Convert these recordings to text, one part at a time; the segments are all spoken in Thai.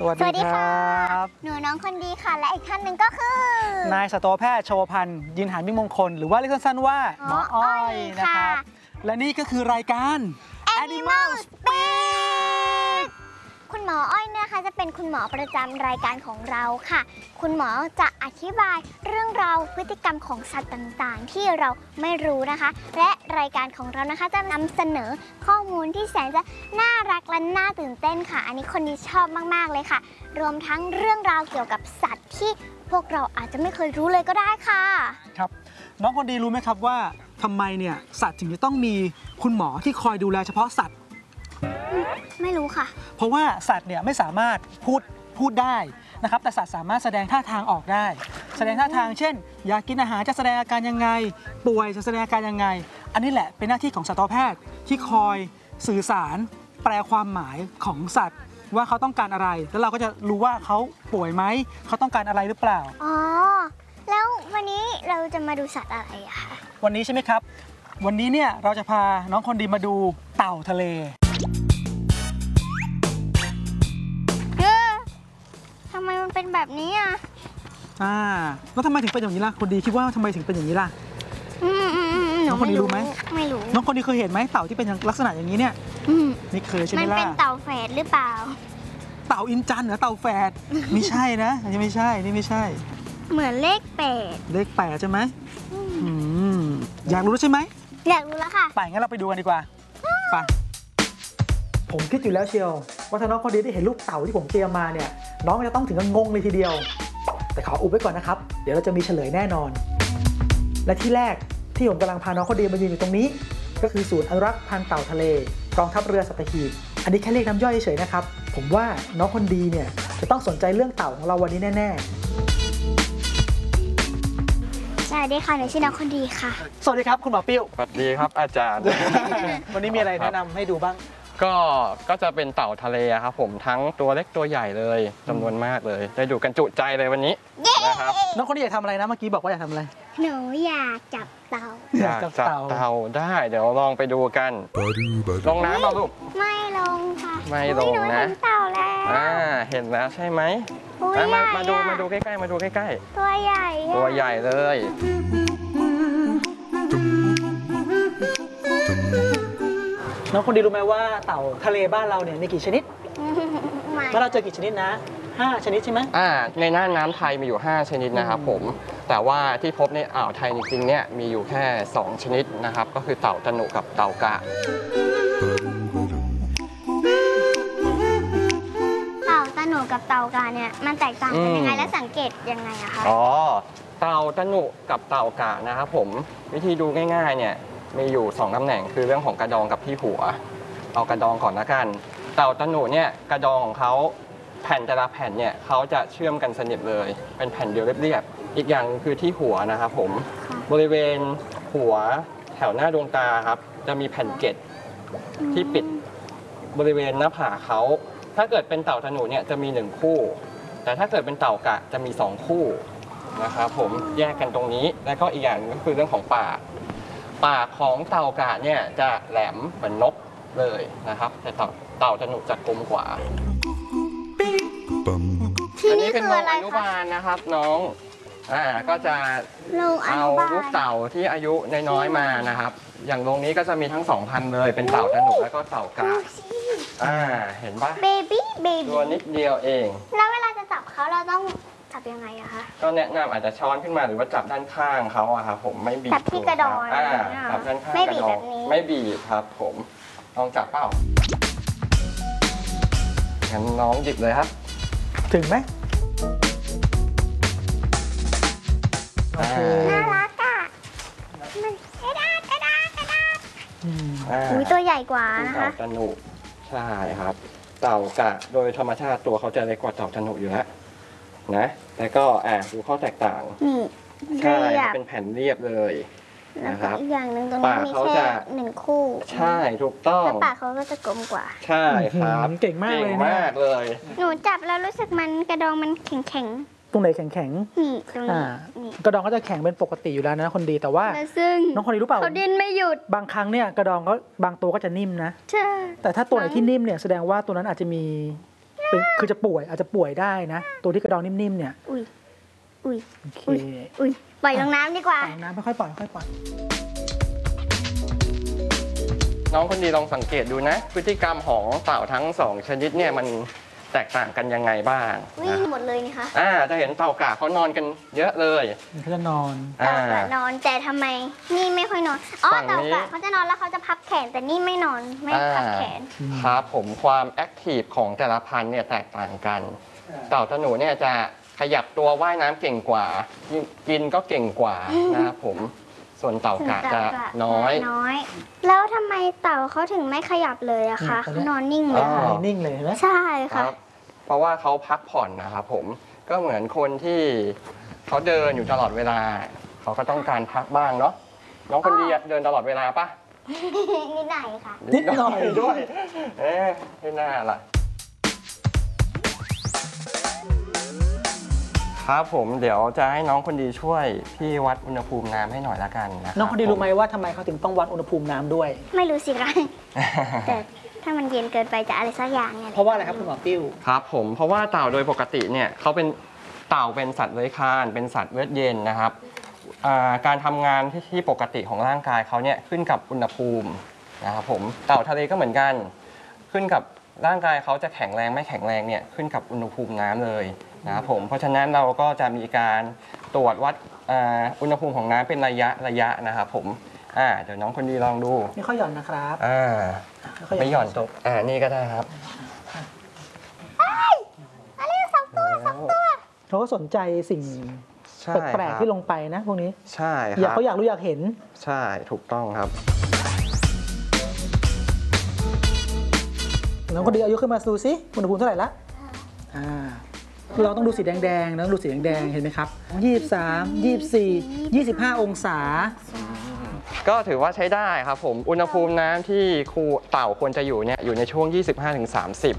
วัสดีครับหนูน้องคนดีค่ะและอีกท่านหนึ่งก็คือนายสัตวแพทย์โชวพันธ์ยินหารมิ่งมงคลหรือว่าเรียกสั้นๆว่าหมออ้อยนะครับและนี่ก็คือรายการ Animal Speak คุณหมออ้อยนะคะจะเป็นคุณหมอประจำรายการของเราค่ะคุณหมอจะอธิบายเรื่องราวพฤติกรรมของสัตว์ต่างๆที่เราไม่รู้นะคะและรายการของเรานะคะจะนำเสนอข้อมูลที่แสนจะน่ารักและน่าตื่นเต้นค่ะอันนี้คนดีชอบมากๆเลยค่ะรวมทั้งเรื่องราวเกี่ยวกับสัตว์ที่พวกเราอาจจะไม่เคยรู้เลยก็ได้ค่ะครับน้องคนดีรู้ไหมครับว่าทำไมเนี่ยสัตว์ถึงจะต้องมีคุณหมอที่คอยดูแลเฉพาะสัตว์ไม่รู้ค่ะเพราะว่าสัตว์เนี่ยไม่สามารถพูดได้นะครับแต่สัตว์สามารถแสดงท่าทางออกได้แสดงท่าทางเช่นอยากกินอาหารจะแสดงอาการยังไงป่วยจะแสดงอาการยังไงอันนี้แหละเป็นหน้าที่ของสัตวแพทย์ที่คอยสื่อสารแปลความหมายของสัตว์ว่าเขาต้องการอะไรแล้วเราก็จะรู้ว่าเขาป่วยไหมเขาต้องการอะไรหรือเปล่าอ๋อแล้ววันนี้เราจะมาดูสัตว์อะไรอะคะวันนี้ใช่ไหมครับวันนี้เนี่ยเราจะพาน้องคนดีมาดูเต่าทะเลทำไมมันเป็นแบบนี้อ่ะแล้วทำไมถึงเป็นอย่างนี้ล่ะคนดีคิดว่าทำไมถึงเป็นอย่างนี้ล่ะน้องคนดีรู้ไหมไม่รู้น้องคนดีเคยเห็นไหมเต่าที่เป็นลักษณะอย่างนี้เนี่ยไม่เคยใช่ไหมล่ะมันเป็นเต่าแฝดหรือเปล่าเต่าอินจันเหรอเต่าแฝดไม่ใช่นะอันนี้ไม่ใช่นี่ไม่ใช่เหมือนเลข 8ใช่ไหมอยากรู้ใช่ไหมอยากรู้แล้วค่ะไปงั้นเราไปดูกันดีกว่าไปผมคิดอยู่แล้วเชียวว่าถ้าน้องคนดีได้เห็นรูปเต่าที่ผมเตรียมมาเนี่ยน้องจะต้องถึงกับงงเลยทีเดียวแต่ขออุบไว้ก่อนนะครับเดี๋ยวเราจะมีเฉลยแน่นอนและที่แรกที่ผมกำลังพาน้องคนดีมายืนอยู่ตรงนี้ก็คือศูนย์อนุรักษ์พันธุ์เต่าทะเลกองทัพเรือสัตหีบอันนี้แค่เรียกน้ำย่อยเฉยๆนะครับผมว่าน้องคนดีเนี่ยจะต้องสนใจเรื่องเต่าของเราวันนี้แน่ๆสวัสดีค่ะหนูชื่อน้องคนดีค่ะสวัสดีครับคุณหมอปิ้วสวัสดีครับอาจารย์วันนี้มีอะไรแนะนำให้ดูบ้างก็จะเป็นเต่าทะเลครับผมทั้งตัวเล็กตัวใหญ่เลยจำนวนมากเลยได้ดูกันจุใจเลยวันนี้นะครับน้องคนนี้อยากทำอะไรนะเมื่อกี้บอกว่าอยากทำอะไรหนูอยากจับเต่าอยากจับเต่าได้เดี๋ยวลองไปดูกันลงน้ำมาลูกไม่ลงค่ะไม่ลงนะเต่าแล้วเห็นแล้วใช่ไหมมาดูใกล้ๆมาดูใกล้ๆตัวใหญ่เลยน้องคนดีรู้ไหมว่าเต่าทะเลบ้านเราเนี่ยมีกี่ชนิดบ้านเราเจอกี่ชนิดนะ5 ชนิดใช่ไหมในน่านน้ำไทยมีอยู่5 ชนิดนะครับผมแต่ว่าที่พบในอ่าวไทยจริงๆเนี่ยมีอยู่แค่2 ชนิดนะครับก็คือเต่าตะหนุกับเต่ากะเต่าตะหนุกับเต่ากะเนี่ยมันแตกต่างกันยังไงและสังเกตยังไงอะคะเต่าตะหนุกับเต่ากะนะครับผมวิธีดูง่ายๆเนี่ยมีอยู่2 ตำแหน่งคือเรื่องของกระดองกับที่หัวเอากระดองก่อนละกันเต่าตะหนุเนี่ยกระดองของเขาแผ่นแต่ละแผ่นเนี่ยเขาจะเชื่อมกันสนิทเลยเป็นแผ่นเดียวเรียบๆอีกอย่างคือที่หัวนะครับผมบริเวณหัวแถวหน้าดวงตาครับจะมีแผ่นเกล็ดที่ปิดบริเวณหน้าผากเขาถ้าเกิดเป็นเต่าตะหนุเนี่ยจะมี1 คู่แต่ถ้าเกิดเป็นเต่ากะจะมี2 คู่นะครับผมแยกกันตรงนี้และก็อีกอย่างก็คือเรื่องของปากของเต่ากะเนี่ยจะแหลมเหมือนนกเลยนะครับแต่เต่าตะหนุจะกลมกว่าอันนี้เป็นโรงอนุบาลนะครับน้องก็จะเอาลูกเต่าที่อายุน้อยๆมานะครับอย่างโรงนี้ก็จะมีทั้ง2 พันเลยเป็นเต่าตะหนุแล้วก็เต่ากะเห็นปะเบบี้ตัวนิดเดียวเองแล้วเวลาจะจับเขาเราต้องจับยังไงอะคะก็แนะนำอาจจะช้อนขึ้นมาหรือว่าจับด้านข้างเขาอะครับผมไม่บีบจับที่กระดองจับด้านข้างกระดองไม่บีบครับผมลองจับเปล่างั้นน้องหยิบเลยครับถึงไหมน่ารักอะมันกระดาษตัวใหญ่กว่านะคะเต่าตะหนุใช่ครับเต่ากะโดยธรรมชาติตัวเขาจะเล็กกว่าเต่าตะหนุอยู่แล้วนะแต่ก็ดูข้อแตกต่างใช่เป็นแผ่นเรียบเลยนะครับอีกอย่างหนึ่งตรงนี้มีแค่1 คู่ใช่ถูกต้องแต่ปากเขาก็จะกลมกว่าใช่ครับเก่งมากเลยหนูจับแล้วรู้สึกมันกระดองมันแข็งตรงไหนแข็งตรงนี้กระดองก็จะแข็งเป็นปกติอยู่แล้วนะคนดีแต่ว่าน้องคนดีรู้เปล่าเขาดิ้นไม่หยุดบางครั้งเนี่ยกระดองก็บางตัวก็จะนิ่มนะใช่แต่ถ้าตัวไหนที่นิ่มเนี่ยแสดงว่าตัวนั้นอาจจะมีคือจะป่วยอาจจะป่วยได้นะ ตัวที่กระดองนิ่มๆเนี่ยอุ้ยอุ้ยโอเคอุ้ยปล่อยลงน้ำดีกว่าปล่อยน้ำค่อยๆปล่อยค่อยๆปล่อยน้องคนดีลองสังเกตดูนะ พฤติกรรมของเต่าทั้ง2ชนิดเนี่ยมันแตกต่างกันยังไงบ้างวิ่งนะหมดเลยนี่คะจะเห็นเต่ากาเขานอนกันเยอะเลยเขาจะนอนเต่ากะนอนแต่ทำไมนี่ไม่ค่อยนอนอ๋อฝั่งนี้เต่ากะเขาจะนอนแล้วเขาจะพับแขนแต่นี่ไม่นอนไม่พับแขนครับผมความแอคทีฟของแต่ละพันธุ์เนี่ยแตกต่างกัน เต่าตะหนูเนี่ยจะขยับตัวว่ายน้ำเก่งกว่ากินก็เก่งกว่านะครับผมส่วนเต่ากะจะน้อยแล้วทำไมเต่าเขาถึงไม่ขยับเลยอะคะนี่เขานอนนิ่งเลยอ๋อนิ่งเลยเห็นไหมใช่คค่ะรับเพราะว่าเขาพักผ่อนนะครับผมก็เหมือนคนที่เขาเดินอยู่ตลอดเวลา เขาก็ต้องการพักบ้างเนาะน้องคนดีเดินตลอดเวลาปะนิดหน่อยค่ะนิดหน่อยด้วยไม่น่าล่ะครับผมเดี๋ยวจะให้น้องคนดีช่วยพี่วัดอุณหภูมิน้ำให้หน่อยละกันนะน้องคนดีรู้ไหมว่าทำไมเขาถึงต้องวัดอุณหภูมิน้ำด้วยไม่รู้สิคะ แต่ถ้ามันเย็นเกินไปจะอะไรสักอย่างเนี่ยเพราะว่าอะไรครับคุณหมอปิ้วครับผมเพราะว่าเต่าโดยปกติเนี่ยเขาเป็นเต่าเป็นสัตว์เลื้อยคลานเป็นสัตว์เลือดเย็นนะครับการทำงานที่ปกติของร่างกายเขาเนี่ยขึ้นกับอุณหภูมินะครับผมเต่าทะเลก็เหมือนกันขึ้นกับร่างกายเขาจะแข็งแรงไม่แข็งแรงเนี่ยขึ้นกับอุณหภูมิน้ำเลยนะครับผมเพราะฉะนั้นเราก็จะมีการตรวจวัดอุณหภูมิของน้ำเป็นระยะนะครับผมเดี๋ยวน้องคนดีลองดูไม่ค่อยหย่อนนะครับ ค่อยๆไม่หย่อนตรงนี่ก็ได้ครับอะไรสองตัวเขาก็สนใจสิ่งใช่แปลกครับๆที่ลงไปนะพวกนี้ใช่คอยากรับเขาอยากรู้อยากเห็นใช่ถูกต้องครับน้องคนดีเอายกขึ้นมาดูซิอุณหภูมิเท่าไหร่ละเราต้องดูสีแดงๆนะต้องดูสีแดงๆเห็นไหมครับ23 24 25 องศาก็ถือว่าใช้ได้ครับผมอุณหภูมิน้ำที่ครูเต่าควรจะอยู่เนี่ยอยู่ในช่วง 25-30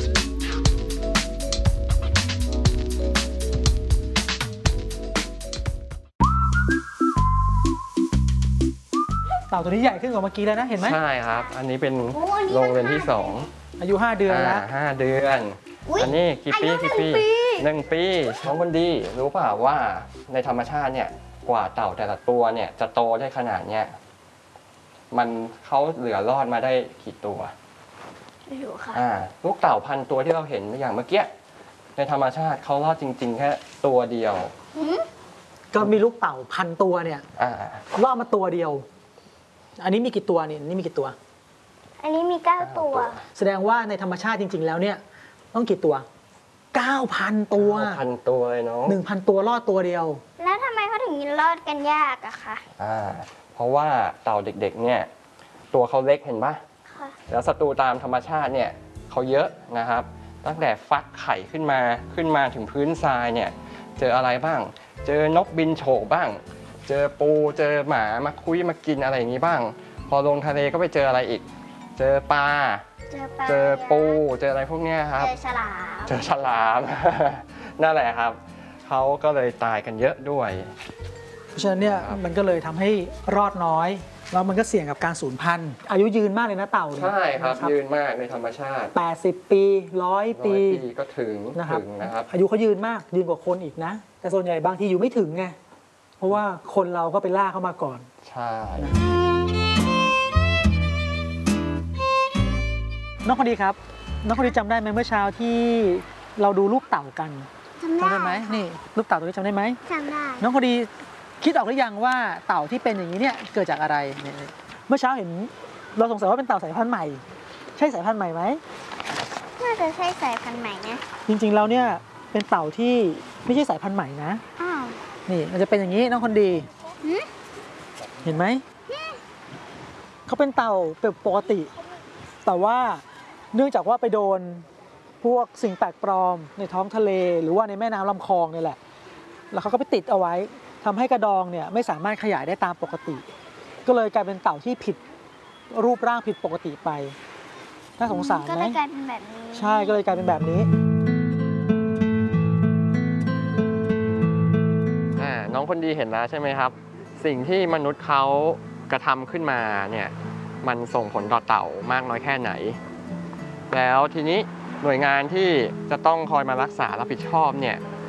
เต่าตัวนี้ใหญ่ขึ้นกว่าเมื่อกี้แล้วนะเห็นไหมใช่ครับ อันนี้เป็นโรงเรียนที่อายุ 5 เดือนแล้ว 5 เดือน อันนี้กี่ปี1 ปีน้องคนดีรู้เปล่าว่าในธรรมชาติเนี่ยกว่าเต่าแต่ละตัวเนี่ยจะโตได้ขนาดเนี้ยมันเขาเหลือรอดมาได้กี่ตัวไม่รู้ค่ะลูกเต่าพันตัวที่เราเห็นอย่างเมื่อกี้ในธรรมชาติเขารอดจริง ๆ แค่ตัวเดียวก็มีลูกเต่าพันตัวเนี่ย รอดมาตัวเดียว อันนี้มีกี่ตัวนี่อันนี้มีกี่ตัวอันนี้มี9ตัวแสดงว่าในธรรมชาติจริง ๆ แล้วเนี่ยต้องกี่ตัว 9,000 ตัวพันตัวเลยเนาะ 1,000 ตัวรอดตัวเดียวแล้วทำไมเขาถึงรอดกันยากอะคะเพราะว่าเต่าเด็กๆเนี่ยตัวเขาเล็กเห็นปะค่ะแล้วศัตรูตามธรรมชาติเนี่ยเขาเยอะนะครับ ตั้งแต่ฟักไข่ขึ้นมาถึงพื้นทรายเนี่ยเจออะไรบ้าง เจอนกบินโฉบบ้าง เจอปูเจอหมามาคุยมากินอะไรอย่างนี้บ้าง พอลงทะเลก็ไปเจออะไรอีก เจอปลา เจอปูเจออะไรพวกเนี้ยครับเจอฉลามเจอฉลาม นั่นแหละครับเขาก็เลยตายกันเยอะด้วยเพราะฉะนั้นเนี่ยมันก็เลยทำให้รอดน้อยแล้วมันก็เสี่ยงกับการสูญพันธุ์อายุยืนมากเลยนะเต่าเนี่ยใช่ครับนะยืนมากในธรรมชาติ 80 ปี 100 ปี 100 ปีก็ถึงนะครับนะครับอายุเขายืนมากยืนกว่าคนอีกนะ แต่ส่วนใหญ่บางทีอยู่ไม่ถึงไงเพราะว่าคนเราก็ไปล่าเข้ามาก่อนใช่น้องคนดีครับน้องคนดีจำได้ไหมเมื่อเช้าที่เราดูลูกเต่ากันจำจำได้ไหมนี่ลูกเต่าตัวนี้จำได้ไหมจำได้น้องคนดีคิดออกหรือยังว่าเต่าที่เป็นอย่างนี้เนี่ยเกิดจากอะไรเนี่ยเมื่อเช้าเห็นเราสงสัยว่าเป็นเต่าสายพันธุ์ใหม่ ใช่สายพันธุ์ใหม่ไหมน่าจะใช่สายพันธุ์ใหม่นะจริงๆแล้วเนี่ยเป็นเต่าที่ไม่ใช่สายพันธุ์ใหม่นะอ้าวนี่มันจะเป็นอย่างนี้น้องคนดีหืมเห็นไหมเขาเป็นเต่าปกติ แต่ว่าเนื่องจากว่าไปโดนพวกสิ่งแปลกปลอมในท้องทะเล หรือว่าในแม่น้ำลำคลองนี่แหละแล้วเขาก็ไปติดเอาไว้ทำให้กระดองเนี่ยไม่สามารถขยายได้ตามปกติ ก็เลยกลายเป็นเต่าที่ผิดรูปร่างผิดปกติไปน่าสงสารก็ไหมเลยกลายเป็นแบบนี้ใช่ก็เลยกลายเป็นแบบนี้น้องคนดีเห็นแล้วใช่ไหมครับ สิ่งที่มนุษย์เขากระทำขึ้นมาเนี่ยมันส่งผลต่อเต่ามากน้อยแค่ไหน แล้วทีนี้หน่วยงานที่จะต้องคอยมารักษารับผิดชอบเนี่ย